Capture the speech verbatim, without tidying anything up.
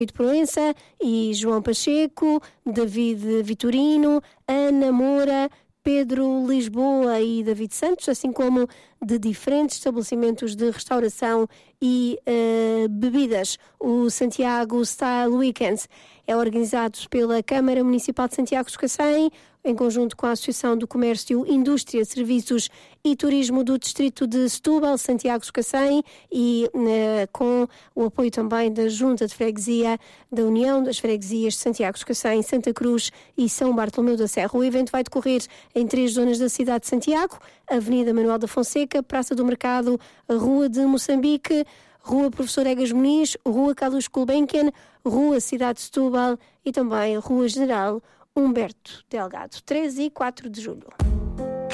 de Proença e João Pacheco, David Vitorino, Ana Moura, Pedro Lisboa e David Santos, assim como de diferentes estabelecimentos de restauração e uh, bebidas. O Santiago Style Weekend é organizado pela Câmara Municipal de Santiago de Cacém, em conjunto com a Associação do Comércio, Indústria, Serviços e Turismo do Distrito de Setúbal, Santiago de Cacém, e uh, com o apoio também da Junta de Freguesia da União das Freguesias de Santiago de Cacém, Santa Cruz e São Bartolomeu da Serra. O evento vai decorrer em três zonas da cidade de Santiago: Avenida Manuel da Fonseca, Praça do Mercado, Rua de Moçambique, Rua Professor Egas Muniz, Rua Carlos Gulbenkian, Rua Cidade de Setúbal e também Rua General Humberto Delgado, três e quatro de julho.